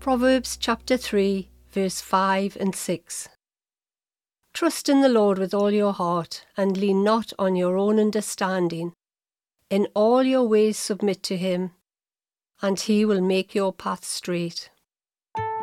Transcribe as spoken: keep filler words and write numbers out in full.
Proverbs chapter three, verse five and six. Trust in the Lord with all your heart, and lean not on your own understanding. In all your ways submit to him, and he will make your path straight.